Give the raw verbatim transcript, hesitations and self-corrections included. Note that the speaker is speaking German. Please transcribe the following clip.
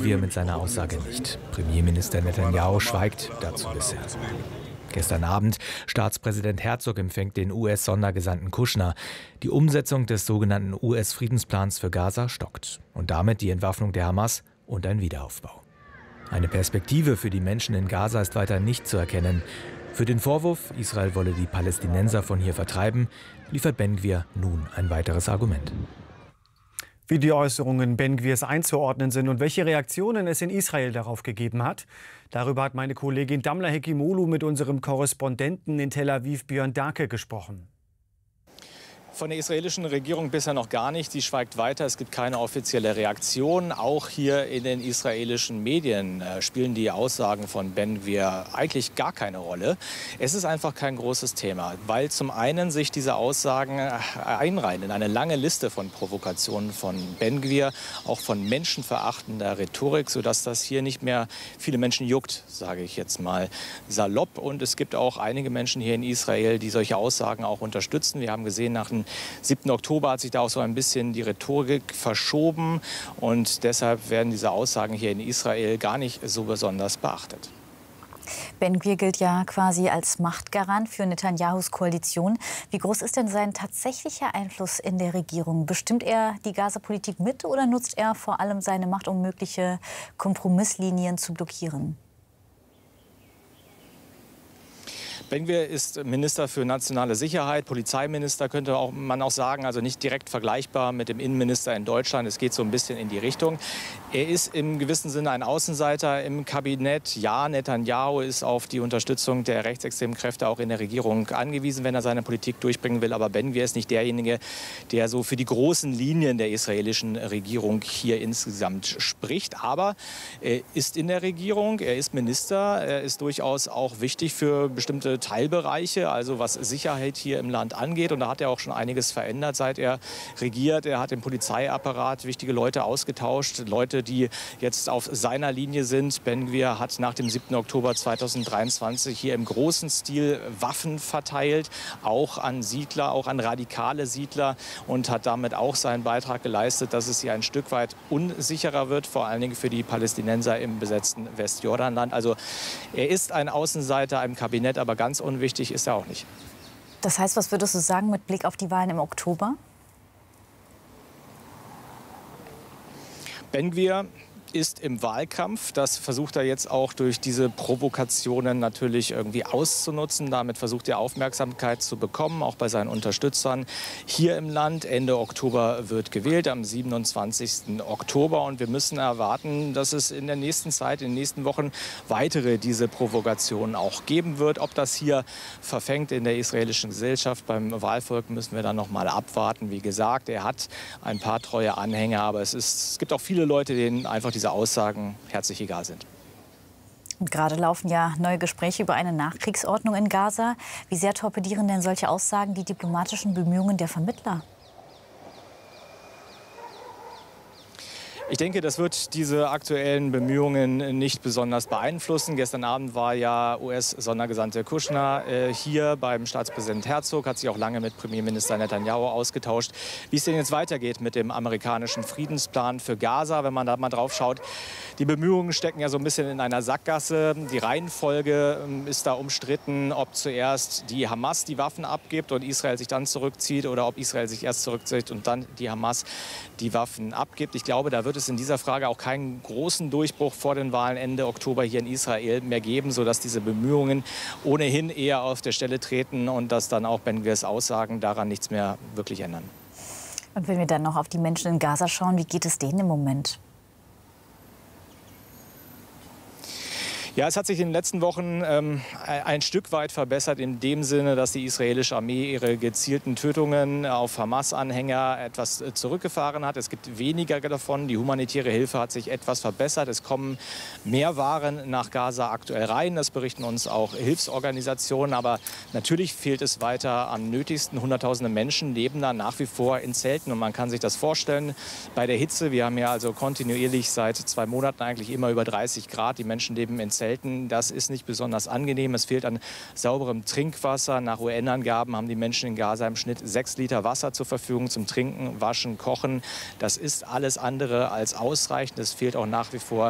Ben-Gvir mit seiner Aussage nicht. Premierminister Netanyahu schweigt dazu bisher. Gestern Abend, Staatspräsident Herzog empfängt den U S-Sondergesandten Kushner. Die Umsetzung des sogenannten U S-Friedensplans für Gaza stockt. Und damit die Entwaffnung der Hamas und ein Wiederaufbau. Eine Perspektive für die Menschen in Gaza ist weiter nicht zu erkennen. Für den Vorwurf, Israel wolle die Palästinenser von hier vertreiben, liefert Ben-Gvir nun ein weiteres Argument. Wie die Äußerungen Ben-Gvirs einzuordnen sind und welche Reaktionen es in Israel darauf gegeben hat, darüber hat meine Kollegin Damla Hekimoglu mit unserem Korrespondenten in Tel Aviv, Björn Darke, gesprochen. Von der israelischen Regierung bisher noch gar nicht. Sie schweigt weiter. Es gibt keine offizielle Reaktion. Auch hier in den israelischen Medien äh, spielen die Aussagen von Ben-Gvir eigentlich gar keine Rolle. Es ist einfach kein großes Thema, weil zum einen sich diese Aussagen äh, einreihen in eine lange Liste von Provokationen von Ben-Gvir, auch von menschenverachtender Rhetorik, sodass das hier nicht mehr viele Menschen juckt, sage ich jetzt mal salopp. Und es gibt auch einige Menschen hier in Israel, die solche Aussagen auch unterstützen. Wir haben gesehen, nach dem siebten Oktober hat sich da auch so ein bisschen die Rhetorik verschoben und deshalb werden diese Aussagen hier in Israel gar nicht so besonders beachtet. Ben-Gvir gilt ja quasi als Machtgarant für Netanyahus Koalition. Wie groß ist denn sein tatsächlicher Einfluss in der Regierung? Bestimmt er die Gaza-Politik mit oder nutzt er vor allem seine Macht, um mögliche Kompromisslinien zu blockieren? Ben-Gvir ist Minister für nationale Sicherheit, Polizeiminister könnte auch, man auch sagen, also nicht direkt vergleichbar mit dem Innenminister in Deutschland. Es geht so ein bisschen in die Richtung. Er ist im gewissen Sinne ein Außenseiter im Kabinett. Ja, Netanyahu ist auf die Unterstützung der rechtsextremen Kräfte auch in der Regierung angewiesen, wenn er seine Politik durchbringen will. Aber Ben-Gvir ist nicht derjenige, der so für die großen Linien der israelischen Regierung hier insgesamt spricht. Aber er ist in der Regierung, er ist Minister, er ist durchaus auch wichtig für bestimmte Teilbereiche, also was Sicherheit hier im Land angeht. Und da hat er auch schon einiges verändert, seit er regiert. Er hat im Polizeiapparat wichtige Leute ausgetauscht, Leute, die jetzt auf seiner Linie sind. Ben-Gvir hat nach dem siebten Oktober zweitausenddreiundzwanzig hier im großen Stil Waffen verteilt, auch an Siedler, auch an radikale Siedler und hat damit auch seinen Beitrag geleistet, dass es hier ein Stück weit unsicherer wird, vor allen Dingen für die Palästinenser im besetzten Westjordanland. Also er ist ein Außenseiter im Kabinett, aber ganz unwichtig ist er auch nicht. Das heißt, was würdest du sagen mit Blick auf die Wahlen im Oktober? Ben-Gvir ist im Wahlkampf. Das versucht er jetzt auch durch diese Provokationen natürlich irgendwie auszunutzen. Damit versucht er Aufmerksamkeit zu bekommen, auch bei seinen Unterstützern hier im Land. Ende Oktober wird gewählt, am siebenundzwanzigsten Oktober. Und wir müssen erwarten, dass es in der nächsten Zeit, in den nächsten Wochen weitere diese Provokationen auch geben wird. Ob das hier verfängt in der israelischen Gesellschaft beim Wahlvolk, müssen wir dann noch mal abwarten. Wie gesagt, er hat ein paar treue Anhänger, aber es, ist, es gibt auch viele Leute, denen einfach diese Aussagen herzlich egal sind. Und gerade laufen ja neue Gespräche über eine Nachkriegsordnung in Gaza. Wie sehr torpedieren denn solche Aussagen die diplomatischen Bemühungen der Vermittler? Ich denke, das wird diese aktuellen Bemühungen nicht besonders beeinflussen. Gestern Abend war ja U S-Sondergesandte Kushner äh, hier beim Staatspräsident Herzog, hat sich auch lange mit Premierminister Netanyahu ausgetauscht, wie es denn jetzt weitergeht mit dem amerikanischen Friedensplan für Gaza. Wenn man da mal drauf schaut, die Bemühungen stecken ja so ein bisschen in einer Sackgasse. Die Reihenfolge äh, ist da umstritten, ob zuerst die Hamas die Waffen abgibt und Israel sich dann zurückzieht oder ob Israel sich erst zurückzieht und dann die Hamas die Waffen abgibt. Ich glaube, da wird es in dieser Frage auch keinen großen Durchbruch vor den Wahlen Ende Oktober hier in Israel mehr geben, sodass diese Bemühungen ohnehin eher auf der Stelle treten und dass dann auch Ben-Gvirs Aussagen daran nichts mehr wirklich ändern. Und wenn wir dann noch auf die Menschen in Gaza schauen, wie geht es denen im Moment? Ja, es hat sich in den letzten Wochen ähm, ein Stück weit verbessert in dem Sinne, dass die israelische Armee ihre gezielten Tötungen auf Hamas-Anhänger etwas zurückgefahren hat. Es gibt weniger davon. Die humanitäre Hilfe hat sich etwas verbessert. Es kommen mehr Waren nach Gaza aktuell rein. Das berichten uns auch Hilfsorganisationen. Aber natürlich fehlt es weiter am nötigsten. Hunderttausende Menschen leben da nach wie vor in Zelten. Und man kann sich das vorstellen bei der Hitze. Wir haben ja also kontinuierlich seit zwei Monaten eigentlich immer über dreißig Grad. Die Menschen leben in Zelten. Das ist nicht besonders angenehm. Es fehlt an sauberem Trinkwasser. Nach U N-Angaben haben die Menschen in Gaza im Schnitt sechs Liter Wasser zur Verfügung zum Trinken, Waschen, Kochen. Das ist alles andere als ausreichend. Es fehlt auch nach wie vor